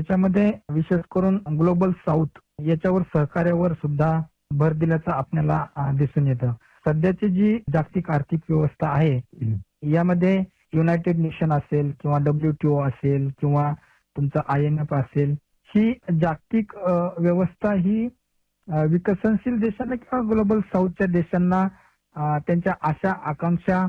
त्याच्यामध्ये विशेष करून ग्लोबल साऊथ याच्यावर सहकार्यावर सुद्धा भर दिल्याचं आपल्याला दिसून येतं. सध्याची जी जागतिक आर्थिक व्यवस्था आहे यामध्ये युनायटेड नेशन असेल किंवा WTO असेल किंवा तुमचं IMF असेल, ही जागतिक व्यवस्था ही विकसनशील देशांना किंवा ग्लोबल साऊथच्या देशांना त्यांच्या आशा आकांक्षा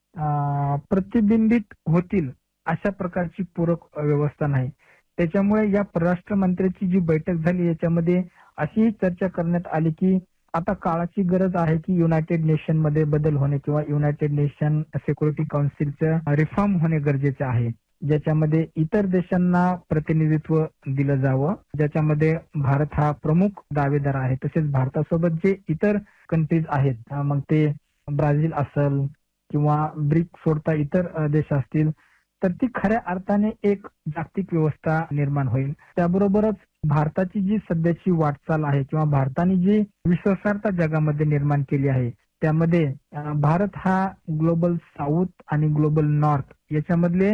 प्रतिबिंबित होतील अशा प्रकारची पूरक व्यवस्था नाही. त्याच्यामुळे या परराष्ट्र मंत्र्यांची जी बैठक झाली याच्यामध्ये अशी चर्चा करण्यात आली की आता काळाची गरज आहे की युनायटेड नेशन मध्ये बदल होणे किंवा युनायटेड नेशन सिक्युरिटी काउन्सिलचं रिफॉर्म होणे गरजेचे आहे, ज्याच्यामध्ये इतर देशांना प्रतिनिधित्व दिलं जावं, ज्याच्यामध्ये भारत हा प्रमुख दावेदार आहे. तसेच भारतासोबत जे इतर कंट्रीज आहेत, मग ते ब्राझील असेल किंवा ब्रिक्स सोडता इतर देश असतील, तर ती खऱ्या अर्थाने एक जागतिक व्यवस्था निर्माण होईल. त्याबरोबरच भारताची जी सध्याची वाटचाल आहे किंवा भारताने जी विश्वासार्हता जगामध्ये निर्माण केली आहे, त्यामध्ये भारत हा ग्लोबल साऊथ आणि ग्लोबल नॉर्थ याच्यामधले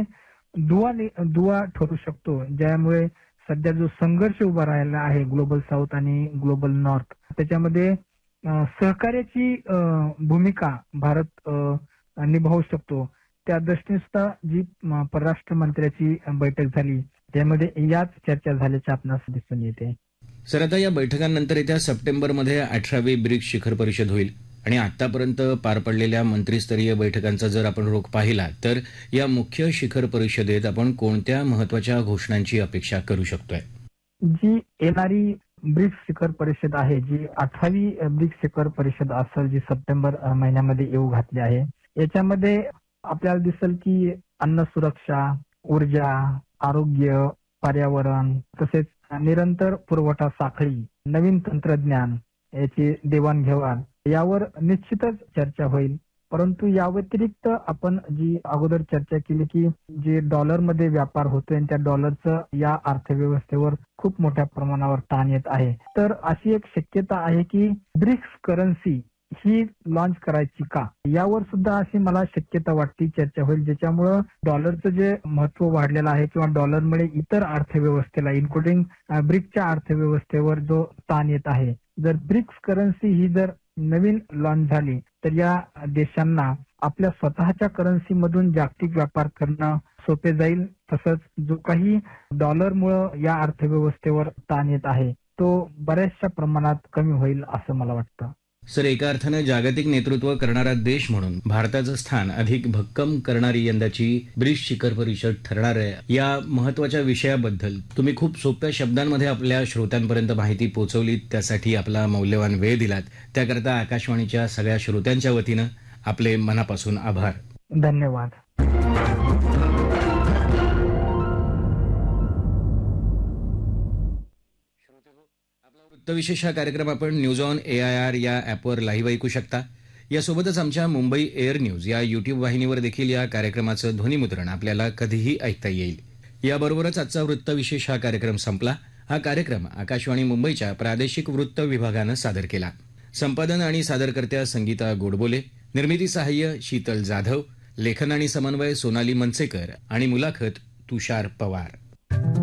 दुवा ठरू शकतो, ज्यामुळे सध्या जो संघर्ष उभा राहिला आहे ग्लोबल साऊथ आणि ग्लोबल नॉर्थ, त्याच्यामध्ये सहकार्याची भूमिका भारत निभावू शकतो. त्या दृष्टीने सुद्धा जी परराष्ट्र मंत्र्याची बैठक झाली त्यामध्ये याच चर्चा झाल्याचे आपणास दिसून येते. सर, आता या बैठकांनंतर येत्या सप्टेंबरमध्ये 18वी ब्रिक्स शिखर परिषद होईल आणि आतापर्यंत पार पडलेल्या मंत्रिस्तरीय बैठकांचा जर आपण रोख पाहिला तर या मुख्य शिखर परिषदेत आपण कोणत्या महत्वाच्या घोषणांची अपेक्षा करू शकतोय? जी येणारी ब्रिक्स शिखर परिषद आहे, जी 18वी ब्रिक्स शिखर परिषद असेल, जी सप्टेंबर महिन्यामध्ये येऊ घातली आहे, याच्यामध्ये आपल्याला दिसेल की अन्न सुरक्षा, ऊर्जा, आरोग्य, पर्यावरण तसेच निरंतर पुरवठा साखळी, नवीन तंत्रज्ञान याची देवाणघेवाण यावर निश्चितच चर्चा होईल. परंतु या व्यतिरिक्त आपण जी अगोदर चर्चा केली की जे डॉलरमध्ये व्यापार होतोय आणि त्या डॉलरचं या अर्थव्यवस्थेवर खूप मोठ्या प्रमाणावर ताण येत आहे, तर अशी एक शक्यता आहे की ब्रिक्स करन्सी ही लॉन्च करायची का, यावर सुद्धा अशी मला शक्यता वाटते चर्चा होईल, ज्याच्यामुळं डॉलरचं जे महत्व वाढलेलं आहे किंवा डॉलरमुळे इतर अर्थव्यवस्थेला इन्क्लुडिंग ब्रिक्सच्या अर्थव्यवस्थेवर जो ताण येत आहे, जर ब्रिक्स करन्सी ही जर नवीन लॉन्च झाली तर या देशांना आपल्या स्वतःच्या करन्सी मधून जागतिक व्यापार करणं सोपे जाईल. तसंच जो काही डॉलरमुळं या अर्थव्यवस्थेवर ताण येत आहे तो बऱ्याचशा प्रमाणात कमी होईल असं मला वाटतं. सर, एका अर्थानं जागतिक नेतृत्व करणारा देश म्हणून भारताचं स्थान अधिक भक्कम करणारी यंदाची ब्रिक्स शिखर परिषद ठरणार आहे. या महत्वाच्या विषयाबद्दल तुम्ही खूप सोप्या शब्दांमध्ये आपल्या श्रोत्यांपर्यंत माहिती पोहोचवली, त्यासाठी आपला मौल्यवान वेळ दिलात, त्याकरता आकाशवाणीच्या सगळ्या श्रोत्यांच्या वतीनं आपले मनापासून आभार. धन्यवाद. वृत्तविशेष हा कार्यक्रम आपण न्यूज ऑन AIR या ॲपवर लाईव्ह ऐकू शकता. यासोबतच आमच्या मुंबई एअर न्यूज या युट्यूब वाहिनीवर देखील या कार्यक्रमाचं ध्वनिमुद्रण आपल्याला कधीही ऐकता येईल. याबरोबरच आजचा वृत्तविशेष हा कार्यक्रम संपला. हा कार्यक्रम आकाशवाणी मुंबईच्या प्रादेशिक वृत्त विभागानं सादर केला. संपादन आणि सादरकर्त्या संगीता गोडबोले, निर्मिती सहाय्य शीतल जाधव, लेखन आणि समन्वय सोनाली मनसेकर आणि मुलाखत तुषार पवार.